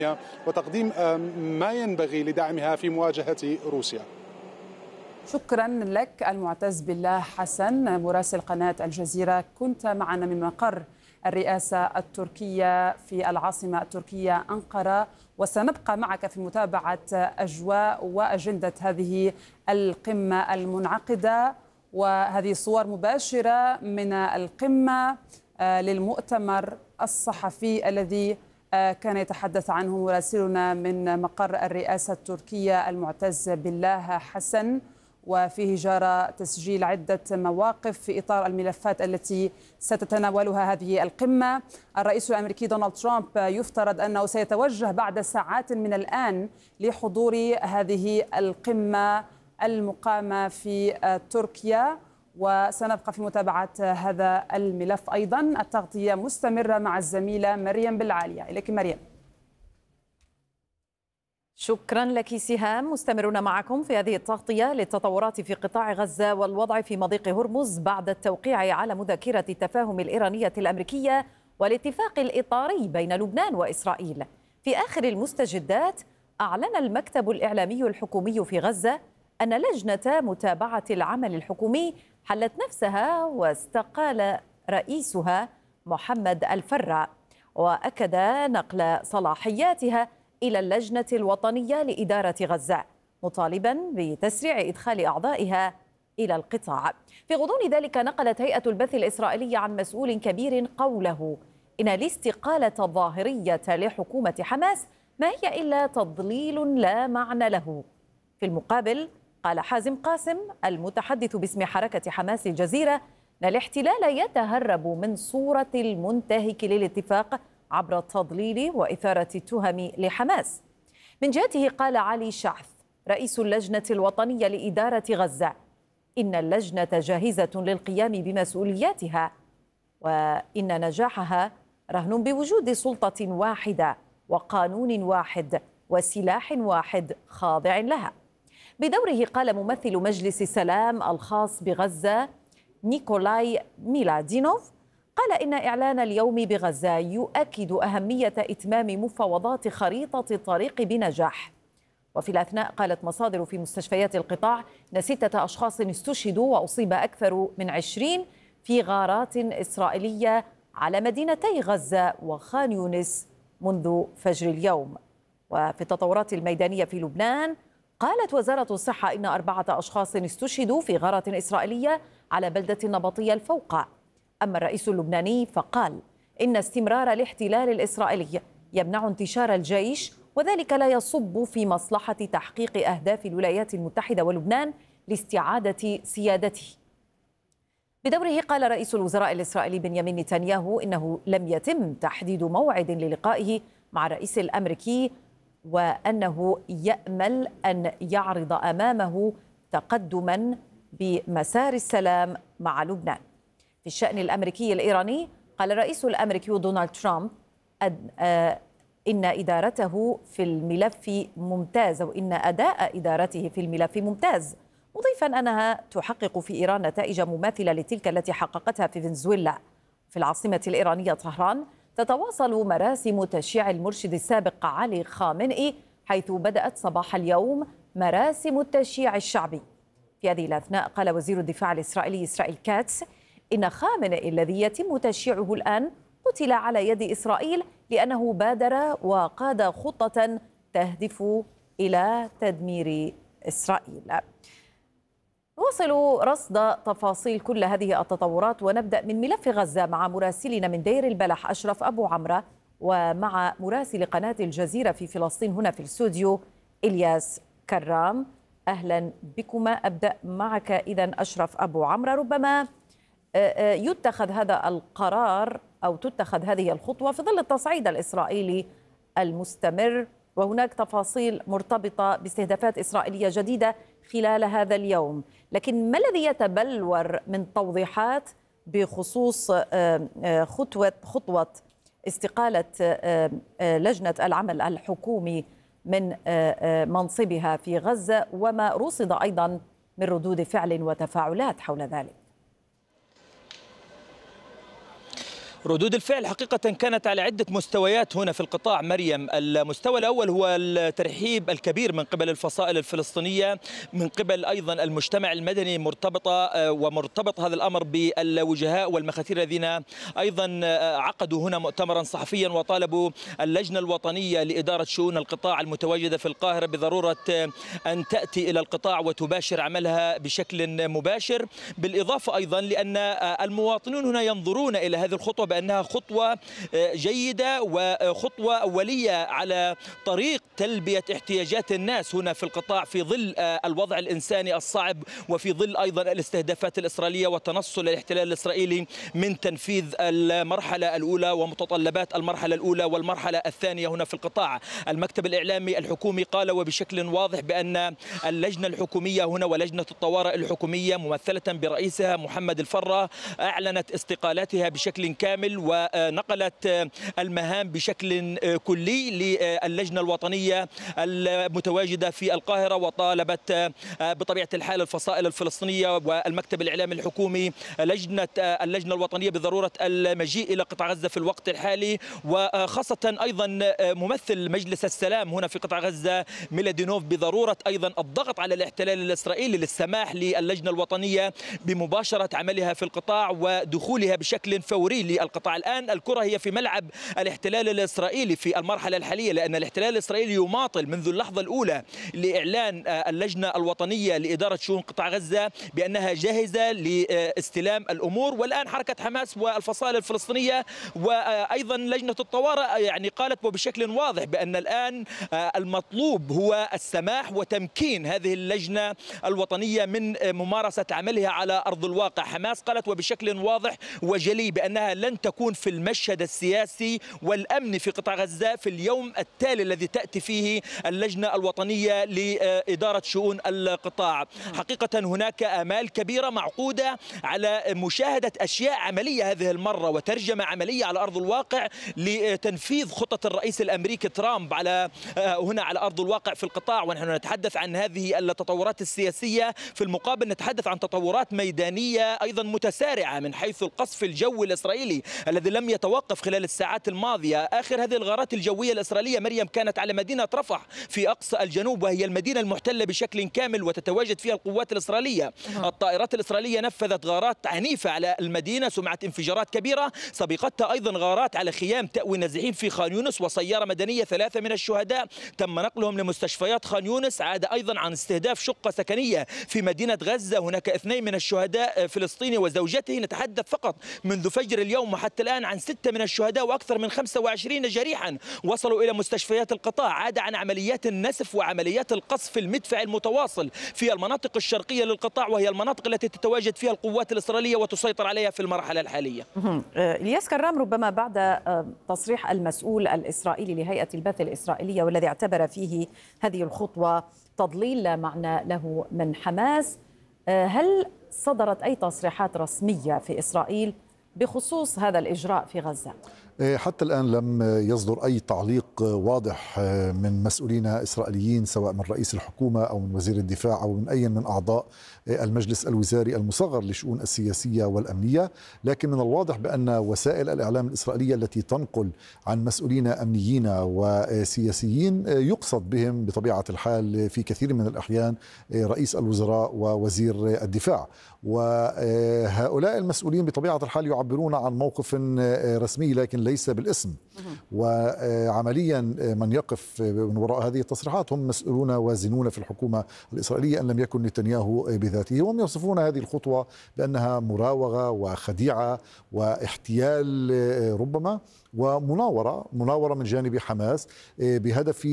وتقديم ما ينبغي لدعمها في مواجهة روسيا. شكرا لك المعتز بالله حسن مراسل قناة الجزيرة، كنت معنا من مقر الرئاسة التركية في العاصمة التركية أنقرة، وسنبقى معك في متابعة أجواء وأجندة هذه القمة المنعقدة، وهذه صور مباشرة من القمة للمؤتمر الصحفي الذي كان يتحدث عنه مراسلنا من مقر الرئاسة التركية المعتز بالله حسن، وفيه جرى تسجيل عدة مواقف في إطار الملفات التي ستتناولها هذه القمة. الرئيس الأمريكي دونالد ترامب يفترض أنه سيتوجه بعد ساعات من الآن لحضور هذه القمة المقامة في تركيا، وسنبقى في متابعة هذا الملف. أيضا التغطية مستمرة مع الزميلة مريم بالعالية. إليك مريم. شكرا لك سهام. مستمرون معكم في هذه التغطية للتطورات في قطاع غزة والوضع في مضيق هرمز بعد التوقيع على مذكرة التفاهم الإيرانية الأمريكية والاتفاق الإطاري بين لبنان وإسرائيل. في آخر المستجدات، أعلن المكتب الإعلامي الحكومي في غزة أن لجنة متابعة العمل الحكومي حلت نفسها واستقال رئيسها محمد الفرع، وأكد نقل صلاحياتها إلى اللجنة الوطنية لإدارة غزة، مطالبا بتسريع إدخال أعضائها إلى القطاع. في غضون ذلك، نقلت هيئة البث الإسرائيلية عن مسؤول كبير قوله إن الاستقالة الظاهرية لحكومة حماس ما هي إلا تضليل لا معنى له. في المقابل، قال حازم قاسم المتحدث باسم حركة حماس الجزيرة أن الاحتلال يتهرب من صورة المنتهك للاتفاق عبر التضليل وإثارة التهم لحماس. من جهته، قال علي شعث رئيس اللجنة الوطنية لإدارة غزة إن اللجنة جاهزة للقيام بمسؤولياتها، وإن نجاحها رهن بوجود سلطة واحدة وقانون واحد وسلاح واحد خاضع لها. بدوره، قال ممثل مجلس السلام الخاص بغزة نيكولاي ميلادينوف قال إن إعلان اليوم بغزة يؤكد أهمية إتمام مفاوضات خريطة الطريق بنجاح. وفي الأثناء، قالت مصادر في مستشفيات القطاع أن 6 أشخاص استشهدوا وأصيب أكثر من 20 في غارات إسرائيلية على مدينتي غزة وخان يونس منذ فجر اليوم. وفي التطورات الميدانية في لبنان، قالت وزارة الصحة إن 4 أشخاص استشهدوا في غارة إسرائيلية على بلدة النبطية الفوقة. أما الرئيس اللبناني فقال إن استمرار الاحتلال الإسرائيلي يمنع انتشار الجيش، وذلك لا يصب في مصلحة تحقيق أهداف الولايات المتحدة ولبنان لاستعادة سيادته. بدوره، قال رئيس الوزراء الإسرائيلي بنيامين نتنياهو إنه لم يتم تحديد موعد للقائه مع الرئيس الأمريكي، وأنه يأمل أن يعرض أمامه تقدما بمسار السلام مع لبنان. في الشأن الأمريكي الإيراني، قال الرئيس الأمريكي دونالد ترامب إن إدارته في الملف ممتازة، وإن أداء إدارته في الملف ممتاز، مضيفا أنها تحقق في إيران نتائج مماثلة لتلك التي حققتها في فنزويلا. في العاصمة الإيرانية طهران، تتواصل مراسم تشييع المرشد السابق علي خامنئي، حيث بدأت صباح اليوم مراسم التشييع الشعبي. في هذه الأثناء، قال وزير الدفاع الإسرائيلي إسرائيل كاتس إن خامنئي الذي يتم تشييعه الآن قتل على يد إسرائيل لأنه بادر وقاد خطة تهدف إلى تدمير إسرائيل. نواصل رصد تفاصيل كل هذه التطورات، ونبدأ من ملف غزة مع مراسلنا من دير البلح أشرف أبو عمرة، ومع مراسل قناة الجزيرة في فلسطين هنا في الاستوديو إلياس كرام. أهلا بكما. أبدأ معك إذن أشرف أبو عمرة. ربما يتخذ هذا القرار أو تتخذ هذه الخطوة في ظل التصعيد الإسرائيلي المستمر، وهناك تفاصيل مرتبطة باستهدافات إسرائيلية جديدة خلال هذا اليوم، لكن ما الذي يتبلور من توضيحات بخصوص خطوة استقالة لجنة العمل الحكومي من منصبها في غزة، وما رصد أيضا من ردود فعل وتفاعلات حول ذلك؟ ردود الفعل حقيقة كانت على عدة مستويات هنا في القطاع مريم. المستوى الأول هو الترحيب الكبير من قبل الفصائل الفلسطينية، من قبل أيضا المجتمع المدني ومرتبط هذا الأمر بالوجهاء والمخاثير الذين أيضا عقدوا هنا مؤتمرا صحفيا وطالبوا اللجنة الوطنية لإدارة شؤون القطاع المتواجدة في القاهرة بضرورة أن تأتي إلى القطاع وتباشر عملها بشكل مباشر. بالإضافة أيضا لأن المواطنون هنا ينظرون إلى هذه الخطوة بأنها خطوة جيدة وخطوة أولية على طريق تلبية احتياجات الناس هنا في القطاع في ظل الوضع الإنساني الصعب وفي ظل أيضا الاستهدافات الإسرائيلية وتنصل الاحتلال الإسرائيلي من تنفيذ المرحلة الأولى ومتطلبات المرحلة الأولى والمرحلة الثانية هنا في القطاع. المكتب الإعلامي الحكومي قال وبشكل واضح بأن اللجنة الحكومية هنا ولجنة الطوارئ الحكومية ممثلة برئيسها محمد الفرة أعلنت استقالاتها بشكل كامل ونقلت المهام بشكل كلي للجنة الوطنية المتواجدة في القاهرة، وطالبت بطبيعة الحال الفصائل الفلسطينية والمكتب الإعلامي الحكومي اللجنة الوطنية بضرورة المجيء إلى قطاع غزة في الوقت الحالي، وخاصة أيضا ممثل مجلس السلام هنا في قطاع غزة ميلادينوف بضرورة أيضا الضغط على الاحتلال الإسرائيلي للسماح للجنة الوطنية بمباشرة عملها في القطاع ودخولها بشكل فوري للقطاع. الآن الكرة هي في ملعب الاحتلال الإسرائيلي في المرحلة الحالية، لأن الاحتلال الإسرائيلي يماطل منذ اللحظة الأولى لإعلان اللجنة الوطنية لإدارة شؤون قطاع غزة بأنها جاهزة لاستلام الأمور. والآن حركة حماس والفصائل الفلسطينية وأيضا لجنة الطوارئ يعني قالت وبشكل واضح بأن الآن المطلوب هو السماح وتمكين هذه اللجنة الوطنية من ممارسة عملها على أرض الواقع. حماس قالت وبشكل واضح وجلي بأنها لن تكون في المشهد السياسي والأمني في قطاع غزة في اليوم التالي الذي تأتي فيه اللجنة الوطنية لإدارة شؤون القطاع. حقيقة هناك آمال كبيرة معقودة على مشاهدة أشياء عملية هذه المرة وترجمة عملية على أرض الواقع لتنفيذ خطط الرئيس الأمريكي ترامب هنا على أرض الواقع في القطاع. ونحن نتحدث عن هذه التطورات السياسية، في المقابل نتحدث عن تطورات ميدانية أيضا متسارعة من حيث القصف الجوي الإسرائيلي الذي لم يتوقف خلال الساعات الماضية. آخر هذه الغارات الجوية الإسرائيلية مريم كانت على مدينة رفح في أقصى الجنوب، وهي المدينة المحتلة بشكل كامل وتتواجد فيها القوات الإسرائيلية. الطائرات الإسرائيلية نفذت غارات عنيفة على المدينة سمعت انفجارات كبيرة، سبقتها أيضا غارات على خيام تأوي نازحين في خان يونس وسيارة مدنية. 3 من الشهداء تم نقلهم لمستشفيات خان يونس. عاد أيضا عن استهداف شقة سكنية في مدينة غزة، هناك 2 من الشهداء فلسطيني وزوجته. نتحدث فقط منذ فجر اليوم وحتى الآن عن 6 من الشهداء وأكثر من 25 جريحا وصلوا إلى مستشفيات القطاع. عاد عن عمليات النسف وعمليات القصف المدفعي المتواصل في المناطق الشرقية للقطاع، وهي المناطق التي تتواجد فيها القوات الإسرائيلية وتسيطر عليها في المرحلة الحالية. إلياس كرام، ربما بعد تصريح المسؤول الإسرائيلي لهيئة البث الإسرائيلية والذي اعتبر فيه هذه الخطوة تضليل لا معنى له من حماس، هل صدرت أي تصريحات رسمية في إسرائيل بخصوص هذا الإجراء في غزة؟ حتى الآن لم يصدر أي تعليق واضح من مسؤولين إسرائيليين، سواء من رئيس الحكومة أو من وزير الدفاع أو من أي من أعضاء المجلس الوزاري المصغر للشؤون السياسية والأمنية. لكن من الواضح بأن وسائل الإعلام الإسرائيلية التي تنقل عن مسؤولين أمنيين وسياسيين يقصد بهم بطبيعة الحال في كثير من الأحيان رئيس الوزراء ووزير الدفاع، وهؤلاء المسؤولين بطبيعة الحال يعبرون عن موقف رسمي لكن ليس بالاسم. وعمليا من يقف من وراء هذه التصريحات هم مسؤولون وازنون في الحكومة الإسرائيلية أن لم يكن نتنياهو بذاته، وهم يصفون هذه الخطوة بأنها مراوغة وخديعة واحتيال ربما ومناورة من جانب حماس بهدف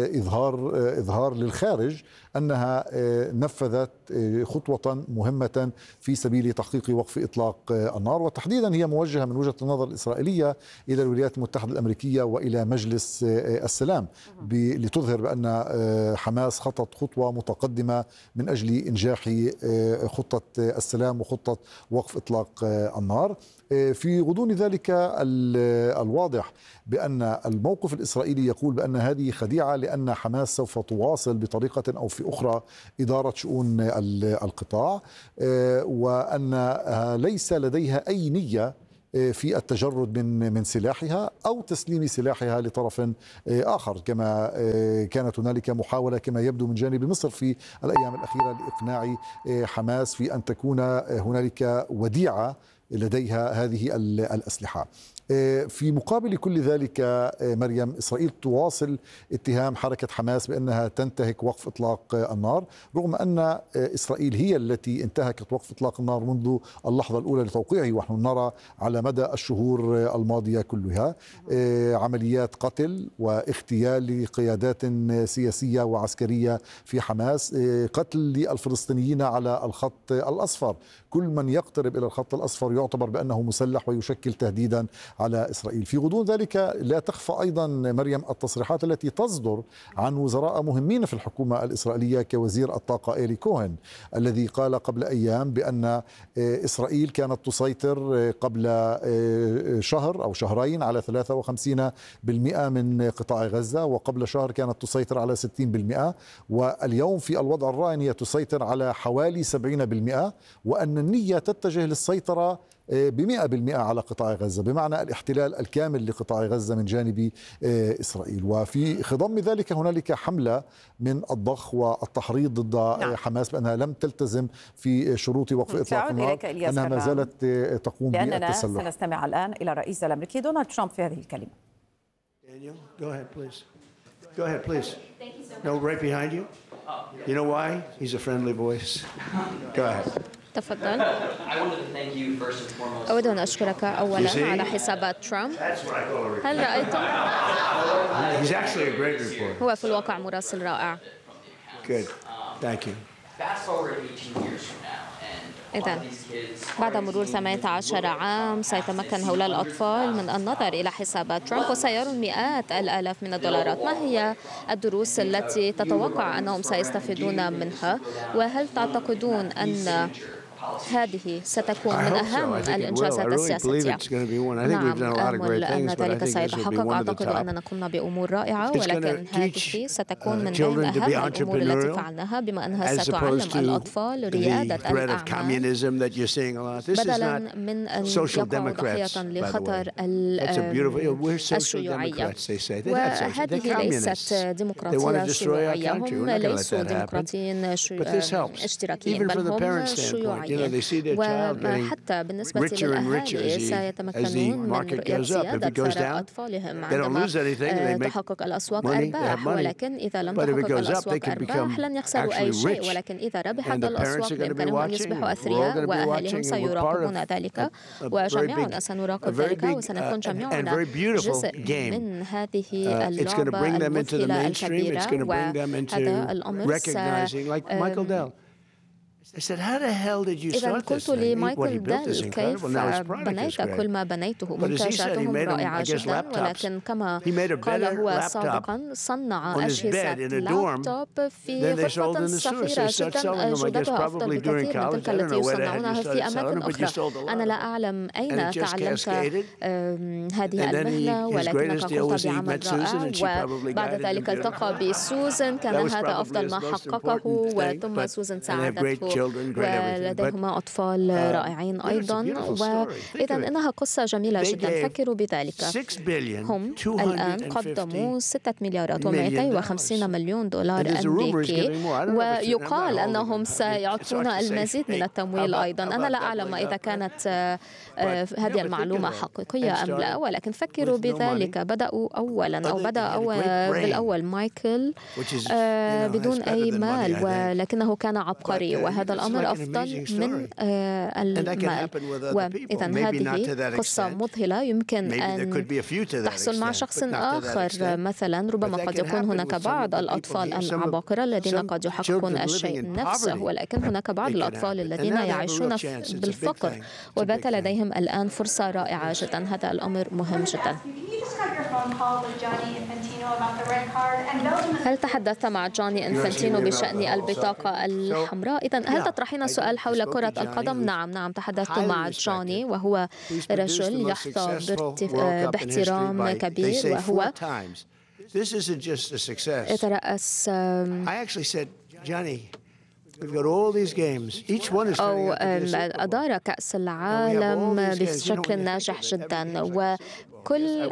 إظهار للخارج أنها نفذت خطوة مهمة في سبيل تحقيق وقف إطلاق النار، وتحديدا هي موجهة من وجهة النظر الإسرائيلية إلى الولايات المتحدة الأمريكية وإلى مجلس السلام لتظهر بأن حماس خطت خطوة متقدمة من أجل إنجاح خطة السلام وخطة وقف إطلاق النار. في غضون ذلك الواضح بأن الموقف الإسرائيلي يقول بأن هذه خديعة، لأن حماس سوف تواصل بطريقة أو في أخرى إدارة شؤون القطاع، وأن ليس لديها أي نية في التجرد من سلاحها أو تسليم سلاحها لطرف آخر، كما كانت هنالك محاولة كما يبدو من جانب مصر في الأيام الأخيرة لإقناع حماس في أن تكون هنالك وديعة لديها هذه الأسلحة. في مقابل كل ذلك مريم، إسرائيل تواصل اتهام حركة حماس بأنها تنتهك وقف إطلاق النار، رغم أن إسرائيل هي التي انتهكت وقف إطلاق النار منذ اللحظة الأولى لتوقيعه، ونحن نرى على مدى الشهور الماضية كلها عمليات قتل واغتيال لقيادات سياسية وعسكرية في حماس، قتل للفلسطينيين على الخط الأصفر. كل من يقترب إلى الخط الأصفر يعتبر بأنه مسلح ويشكل تهديدا على إسرائيل. في غضون ذلك لا تخفى أيضا مريم التصريحات التي تصدر عن وزراء مهمين في الحكومة الإسرائيلية كوزير الطاقة إيلي كوهن، الذي قال قبل أيام بأن إسرائيل كانت تسيطر قبل شهر أو شهرين على 53% من قطاع غزة، وقبل شهر كانت تسيطر على 60%، واليوم في الوضع الراهن هي تسيطر على حوالي 70%، وأن النية تتجه للسيطرة ب100% على قطاع غزة، بمعنى الاحتلال الكامل لقطاع غزة من جانب إسرائيل. وفي خضم ذلك هنالك حملة من الضخ والتحريض ضد حماس بأنها لم تلتزم في شروط وقف إطلاق النار، أنها ما زالت تقوم بالتسلح. لأننا سنستمع الآن إلى الرئيس الأمريكي دونالد ترامب في هذه الكلمة. Go ahead, please. Go ahead, please. No, right behind you. You know why? He's a friendly voice. Go ahead. تفضل. أود أن أشكرك أولا على حسابات ترامب. هل رأيتم؟ هو في الواقع مراسل رائع. Good. Thank you. إذن بعد مرور 18 عام سيتمكن هؤلاء الأطفال من النظر إلى حسابات ترامب وسيرون مئات الآلاف من الدولارات. ما هي الدروس التي تتوقع أنهم سيستفيدون منها؟ وهل تعتقدون أن هذه ستكون من أهم الإنجازات السياسية؟ نعم، آمل أن ذلك سيتحقق. أعتقد أننا قمنا بأمور رائعة، ولكن هذه ستكون من بين أهم الأمور التي فعلناها، بما أنها ستعلم الأطفال ريادة الأعمال بدلا من أن يقعوا ضحية لخطر الشيوعية. وهذه ليست ديمقراطية شيوعية، هم ليسوا ديمقراطيين اشتراكيين، بل هم شيوعيين. وحتى بالنسبة للأهالي سيتمكنون من رؤية زيادة ثراء أطفالهم عندما تحقق الأسواق أرباح، ولكن إذا لم تحقق الأسواق أرباح لن يخسروا أي شيء، ولكن إذا ربحت الأسواق بإمكانهم أن يصبحوا أثرياء، وأهاليهم سيراقبون ذلك وجميعنا سنراقب ذلك، وسنكون جميعنا جزء من هذه اللعبة المذهلة الكبيرة. وهذا الأمر إذا قلت لمايكل ديل كيف بنيت كل ما بنيته، منتجاتهم رائعة جدا، ولكن كما قال هو سابقا صنع أجهزة لابتوب في غرفة صغيرة جدا جودتها أفضل بكثير من تلك التي يصنعونها في أماكن أخرى. أنا لا أعلم أين تعلمت هذه المهنة، ولكنك قمت بعمل رائع. وبعد ذلك التقى بسوزن، كان هذا أفضل ما حققه، وثم سوزن ساعدته، ولديهما أطفال رائعين أيضا. وإذا إنها قصة جميلة جدا، فكروا بذلك. هم الآن قدموا 6 مليارات و250 مليون دولار أمريكي، ويقال أنهم سيعطون المزيد من التمويل أيضا. أنا لا أعلم إذا كانت هذه المعلومة حقيقية أم لا، ولكن فكروا بذلك. بدأوا أولا أو بدأ بالأول مايكل بدون أي مال، ولكنه كان عبقري، وهذا الأمر أفضل من المال. وإذا هذه قصة مذهلة يمكن أن تحصل مع شخص آخر مثلا. ربما قد يكون هناك بعض الأطفال العباقرة الذين قد يحققون الشيء نفسه، ولكن هناك بعض الأطفال الذين يعيشون بالفقر وبات لديهم الآن فرصة رائعة جدا. هذا الأمر مهم جدا. هل تحدثت مع جوني إنفانتينو بشأن البطاقة الحمراء؟ إذن هل تطرحين سؤال حول كرة القدم؟ نعم تحدثت مع جوني، وهو رجل يحظى باحترام كبير، وهو يترأس أو أدار كأس العالم بشكل ناجح جدا، وكل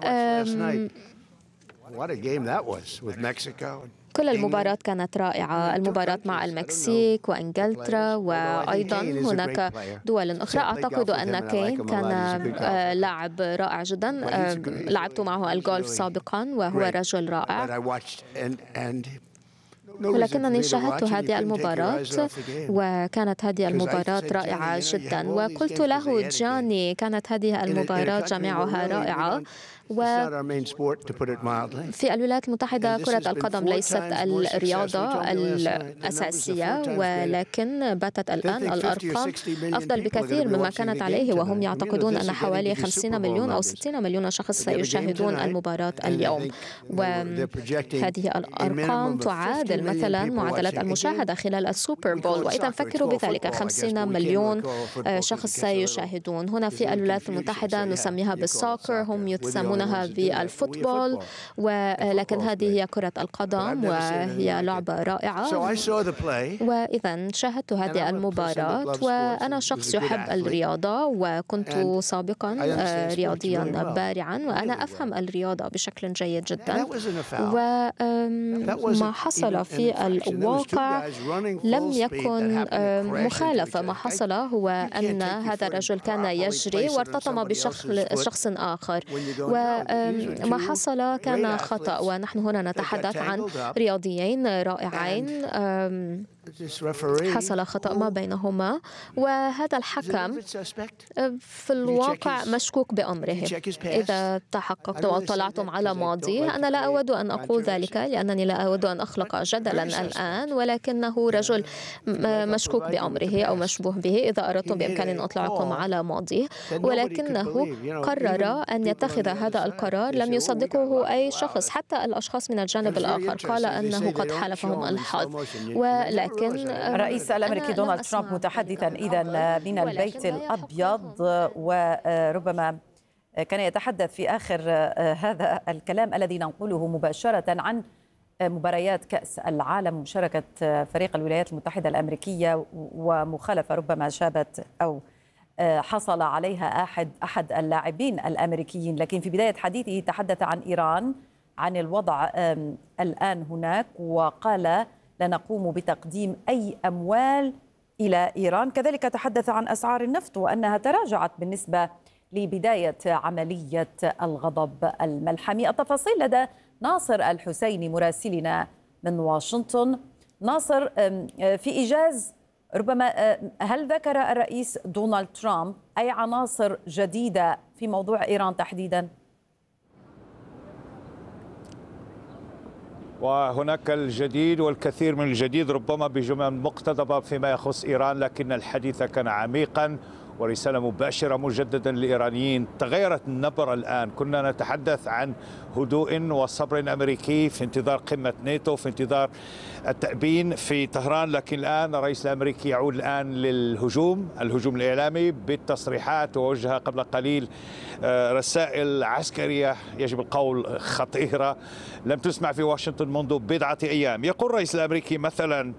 كل المباراة كانت رائعة، المباراة مع المكسيك وإنجلترا، وأيضا هناك دول أخرى. أعتقد أن كين كان لاعب رائع جدا، لعبت معه الجولف سابقا وهو رجل رائع، ولكنني شاهدت هذه المباراة وكانت هذه المباراة رائعة جدا، وقلت له جاني كانت هذه المباراة جميعها رائعة. وفي الولايات المتحدة كرة القدم ليست الرياضة الأساسية، ولكن باتت الآن الأرقام أفضل بكثير مما كانت عليه، وهم يعتقدون أن حوالي 50 مليون أو 60 مليون شخص سيشاهدون المباراة اليوم، وهذه الأرقام تعادل مثلا معدلات المشاهدة خلال السوبر بول، وإذا فكروا بذلك 50 مليون شخص سيشاهدون. هنا في الولايات المتحدة نسميها بالسوكر، هم يسمونها بالفوتبول، ولكن هذه هي كرة القدم وهي لعبة رائعة. وإذا شاهدت هذه المباراة، وأنا شخص يحب الرياضة وكنت سابقا رياضيا بارعا، وأنا أفهم الرياضة بشكل جيد جدا، وما حصل في الواقع لم يكن مخالفة. ما حصل هو أن هذا الرجل كان يجري وارتطم بشخص آخر، وما حصل كان خطأ، ونحن هنا نتحدث عن رياضيين رائعين، حصل خطأ ما بينهما، وهذا الحكم في الواقع مشكوك بأمره. إذا تحققتم أو طلعتم على ماضيه، أنا لا أود أن أقول ذلك لأنني لا أود أن أخلق جدلا الآن، ولكنه رجل مشكوك بأمره أو مشبوه به. إذا أردتم بإمكاني أن أطلعكم على ماضيه، ولكنه قرر أن يتخذ هذا القرار، لم يصدقه أي شخص، حتى الأشخاص من الجانب الآخر، قال أنه قد حالفهم الحظ. ولكن الرئيس الأمريكي دونالد ترامب متحدثا إذا من البيت الأبيض، وربما كان يتحدث في آخر هذا الكلام الذي ننقله مباشرة عن مباريات كأس العالم، مشاركة فريق الولايات المتحدة الأمريكية ومخالفة ربما شابت أو حصل عليها أحد اللاعبين الأمريكيين. لكن في بداية حديثه تحدث عن إيران، عن الوضع الآن هناك، وقال لا نقوم بتقديم أي أموال إلى إيران. كذلك تحدث عن أسعار النفط وأنها تراجعت بالنسبة لبداية عملية الغضب الملحمي. التفاصيل لدى ناصر الحسيني مراسلنا من واشنطن. ناصر، في إيجاز ربما هل ذكر الرئيس دونالد ترامب أي عناصر جديدة في موضوع إيران تحديداً؟ وهناك الجديد والكثير من الجديد، ربما بجمل مقتضبة فيما يخص إيران، لكن الحديث كان عميقا ورسالة مباشرة مجددا للإيرانيين. تغيرت النبرة الآن، كنا نتحدث عن هدوء وصبر أمريكي في انتظار قمة ناتو، في انتظار التأبين في طهران، لكن الآن الرئيس الأمريكي يعود الآن للهجوم الإعلامي بالتصريحات، ووجه قبل قليل رسائل عسكرية يجب القول خطيرة لم تسمع في واشنطن منذ بضعة أيام. يقول الرئيس الأمريكي مثلا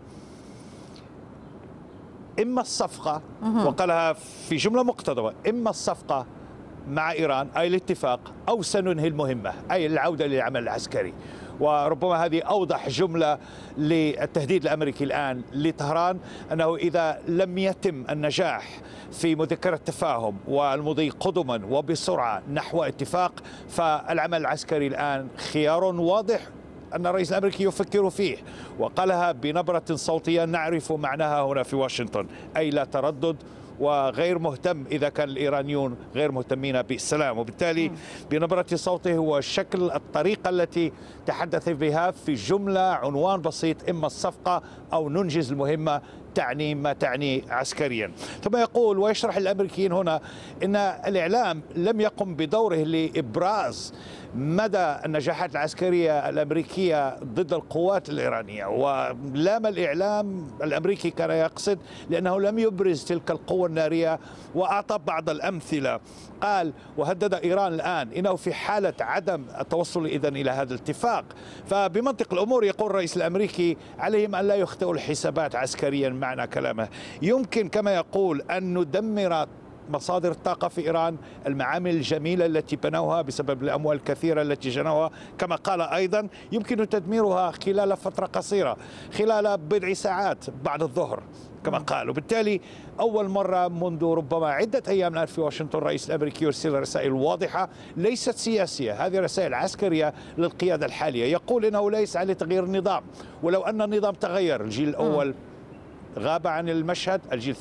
إما الصفقة، وقالها في جملة مقتضبة، إما الصفقة مع إيران أي الاتفاق، أو سننهي المهمة أي العودة للعمل العسكري. وربما هذه أوضح جملة للتهديد الأمريكي الآن لطهران، أنه إذا لم يتم النجاح في مذكرة تفاهم والمضي قدما وبسرعة نحو اتفاق، فالعمل العسكري الآن خيار واضح أن الرئيس الأمريكي يفكر فيه، وقالها بنبرة صوتية نعرف معناها هنا في واشنطن، أي لا تردد وغير مهتم إذا كان الإيرانيون غير مهتمين بالسلام. وبالتالي بنبرة صوته هو شكل الطريقة التي تحدث بها في جملة عنوان بسيط، إما الصفقة أو ننجز المهمة، تعني ما تعني عسكريا. ثم يقول ويشرح الأمريكيين هنا أن الإعلام لم يقم بدوره لإبراز مدى النجاحات العسكرية الأمريكية ضد القوات الإيرانية، ولام الإعلام الأمريكي كان يقصد لأنه لم يبرز تلك القوة النارية، وأعطى بعض الأمثلة. قال وهدد إيران الآن إنه في حالة عدم التوصل إذن إلى هذا الاتفاق، فبمنطق الأمور يقول الرئيس الأمريكي عليهم أن لا يخطئوا الحسابات عسكريا معنى كلامه. يمكن كما يقول أن ندمر مصادر الطاقة في إيران، المعامل الجميلة التي بنوها بسبب الأموال الكثيرة التي جنوها، كما قال أيضا يمكن تدميرها خلال فترة قصيرة، خلال بضع ساعات بعد الظهر كما قال. وبالتالي أول مرة منذ ربما عدة أيام الآن في واشنطن الرئيس الأمريكي يرسل رسائل واضحة ليست سياسية، هذه رسائل عسكرية للقيادة الحالية، يقول إنه لا يسعى لتغيير النظام، ولو أن النظام تغير الجيل الأول غاب عن المشهد، الجيل